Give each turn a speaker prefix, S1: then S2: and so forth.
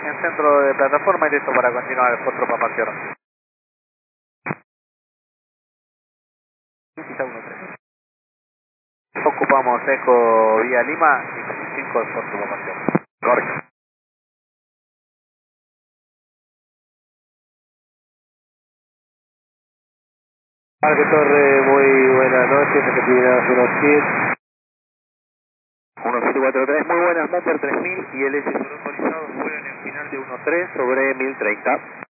S1: En centro de plataforma y listo para continuar el Foxtrot Papa Sierra. Ocupamos Eco vía Lima y 5 de Foxtrot Papa Sierra.
S2: Correcto.
S3: Parque Torre, muy buenas noches, efectividad 1-7.
S2: 1743, muy buenas, Mumber 3000 y el S0 autorizado vuelan en final de 13 sobre 1030.